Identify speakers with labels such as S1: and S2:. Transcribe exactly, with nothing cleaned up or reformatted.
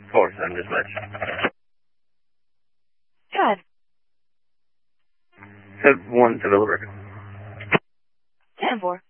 S1: Four, seven dispatch.
S2: Go ahead.
S1: Seven, one, developer.
S2: Ten four.